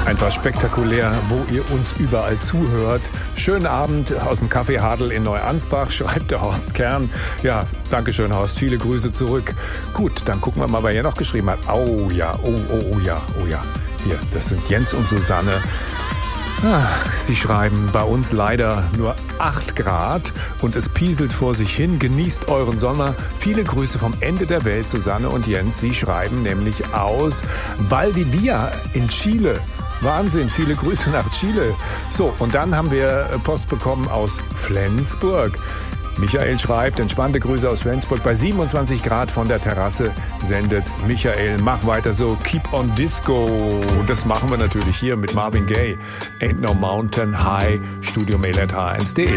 Einfach spektakulär, wo ihr uns überall zuhört. Schönen Abend aus dem Café Hadel in Neuansbach, schreibt der Horst Kern. Ja, danke schön, Horst. Viele Grüße zurück. Gut, dann gucken wir mal, wer hier noch geschrieben hat. Oh ja, oh ja. Hier, das sind Jens und Susanne. Sie schreiben, bei uns leider nur 8 Grad und es pieselt vor sich hin. Genießt euren Sommer. Viele Grüße vom Ende der Welt, Susanne und Jens. Sie schreiben nämlich aus Valdivia in Chile. Wahnsinn, viele Grüße nach Chile. So, und dann haben wir Post bekommen aus Flensburg. Michael schreibt, entspannte Grüße aus Flensburg. Bei 27 Grad von der Terrasse sendet Michael. Mach weiter so, keep on disco. Und das machen wir natürlich hier mit Marvin Gaye. Ain't no mountain high, studio mail@hr1.de.